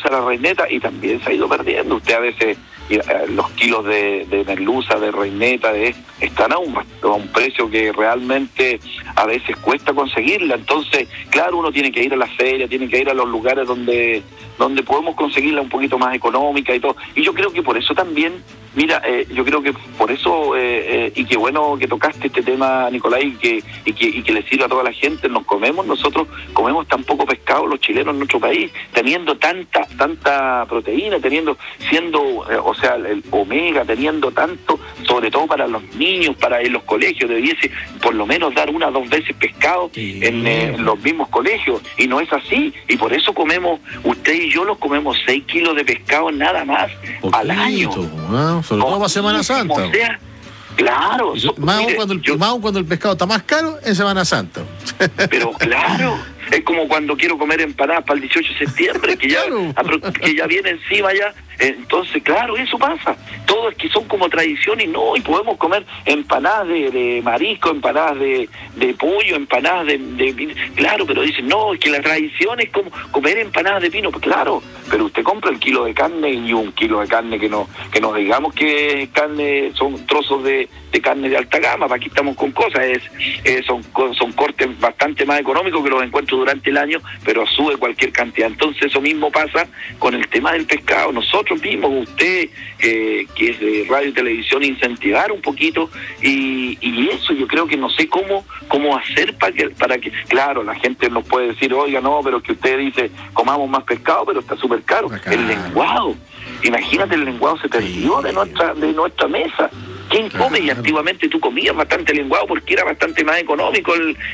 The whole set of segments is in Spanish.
merluza, la reineta, y también se ha ido perdiendo. Usted a veces los kilos de merluza, de reineta, están a un precio que realmente a veces cuesta conseguirla. Entonces, claro, uno tiene que ir a la feria, tiene que ir a los lugares donde podemos conseguirla un poquito más económica y todo. Y yo creo que por eso también, mira, yo creo que por eso, y qué bueno que tocaste este tema, Nicolás, y que le sirva a toda la gente. Nosotros comemos tan poco pescado los chilenos en nuestro país, teniendo tanta proteína, o sea, el omega, teniendo tanto, sobre todo para los niños, para en los colegios, debiese por lo menos dar 1 o 2 veces pescado en los mismos colegios, y no es así, y por eso comemos, usted y yo los comemos 6 kilos de pescado nada más al año. ¿No? Sobre todo para Semana Santa. O sea, claro. Más aún cuando el pescado está más caro en Semana Santa. Pero claro, es como cuando quiero comer empanadas para el 18 de septiembre, que ya viene encima ya. Entonces, claro, eso pasa. Todo es que son como tradiciones, y podemos comer empanadas de marisco, empanadas de pollo, empanadas de claro, pero dicen, no, es que la tradición es como comer empanadas de pino. Pues claro, pero usted compra el kilo de carne, y un kilo de carne que no digamos que es carne, son trozos de carne de alta gama. Aquí estamos con cosas, son cortes bastante más económicos que los encuentro durante el año, pero sube cualquier cantidad. Entonces eso mismo pasa con el tema del pescado. Nosotros mismos, usted que es de radio y televisión, incentivar un poquito, y eso yo creo que no sé cómo hacer para que claro, la gente nos puede decir, oiga, no, pero que usted dice comamos más pescado, pero está súper caro. El lenguado, imagínate, el lenguado se perdió de nuestra mesa. ¿Quién come? Y antiguamente tú comías bastante lenguado porque era bastante más económico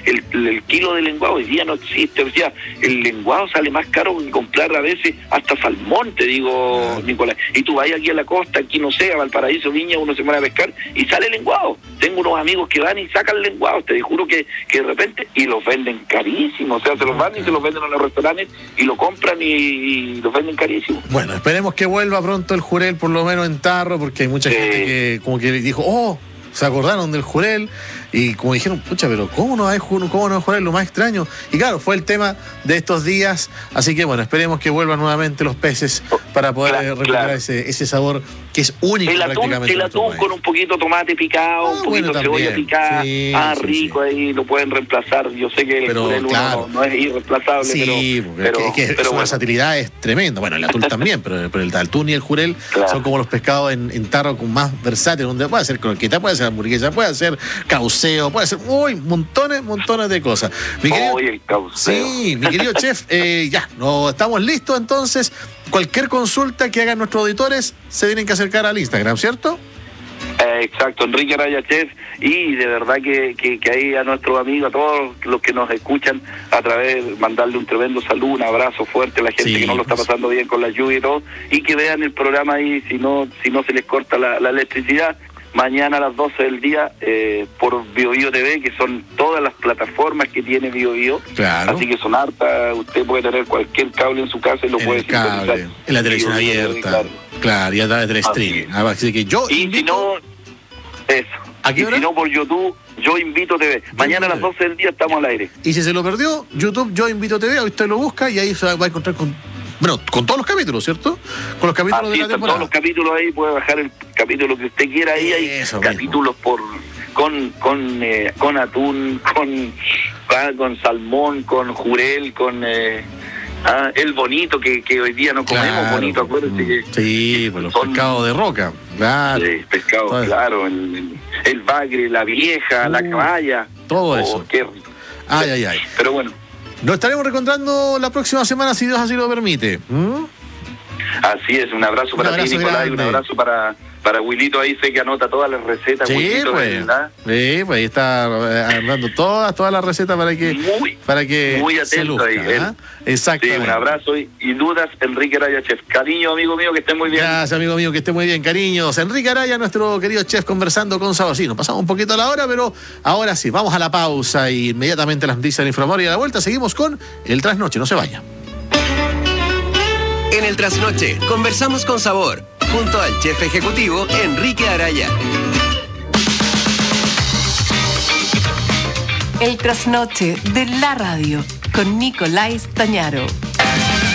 el kilo de lenguado. Hoy día no existe. O sea, el lenguado sale más caro que comprar a veces hasta salmón, te digo, Nicolás. Y tú vas aquí a la costa, aquí no sé, a Valparaíso, Viña, uno se pone a pescar y sale lenguado. Tengo unos amigos que van y sacan lenguado, te juro que de repente, y los venden carísimo. O sea, se los van y se los venden a los restaurantes y lo compran y los venden carísimo. Bueno, esperemos que vuelva pronto el jurel, por lo menos en tarro, porque hay mucha gente que como que dijo, se acordaron del jurel, y como dijeron, pucha, pero ¿cómo no hay jurel? Lo más extraño. Y claro, fue el tema de estos días, así que bueno, esperemos que vuelvan nuevamente los peces para poder recuperar ese sabor que es único. El atún con un poquito de tomate picado, un poquito de cebolla picada, rico. Ahí lo pueden reemplazar. Yo sé que el jurel no es irreemplazable, pero es que su versatilidad es tremenda. Bueno, el atún también, pero el atún y el jurel son como los pescados en tarro con más versátil, donde puede ser croqueta, puede ser hamburguesa, puede ser cauceo, puede ser montones de cosas. El cauceo. Sí, mi querido chef, ya, estamos listos entonces. Cualquier consulta que hagan nuestros auditores se tienen que acercar al Instagram, ¿cierto? Exacto, Enrique Araya Chef, y de verdad que ahí a nuestros amigos, a todos los que nos escuchan a través, mandarle un tremendo saludo, un abrazo fuerte a la gente que no lo está pasando bien con la lluvia y todo, y que vean el programa ahí, si no se les corta la electricidad, mañana a las 12 del día por BioBio TV, que son todas las plataformas que tiene BioBio. Claro. Así que son hartas, usted puede tener cualquier cable en su casa y lo puede sintonizar. En la televisión abierta. Claro, y a través del streaming. Así que yo invito... Si no, por YouTube, Yo Invito TV. Mañana a las 12 del día estamos al aire. Y si se lo perdió, YouTube Yo Invito TV, usted lo busca y ahí se va a encontrar con todos los capítulos, ¿cierto? Con los capítulos de la temporada. Todos los capítulos ahí, puede bajar el capítulo que usted quiera ahí. Hay capítulos con atún, con salmón, con jurel, con el bonito que hoy día no comemos, bonito, acuérdense que... Sí, pues los pescados de roca, claro. Sí, pescados, claro, el bagre, la vieja, la caballa. Todo eso. Qué rico. Ay. Pero bueno. Nos estaremos reencontrando la próxima semana, si Dios así lo permite. Así es, un abrazo para ti, Nicolás, y un abrazo para Wilito. Ahí sé que anota todas las recetas. Sí, Wilito, pues ahí está dando todas las recetas para que muy atento luzca, ahí. Exactamente. Sí, un abrazo y dudas, Enrique Araya Chef. Cariño, amigo mío, que esté muy bien. Gracias, amigo mío, que esté muy bien, cariños. Enrique Araya, nuestro querido chef, conversando con Sabor. Sí, nos pasamos un poquito a la hora, pero ahora sí, vamos a la pausa y inmediatamente las noticias del Inframor, y a la vuelta seguimos con el Trasnoche. No se vaya. En el Trasnoche conversamos con sabor, junto al chef ejecutivo Enrique Araya. El Trasnoche de la radio, con Nicolás Tañaro.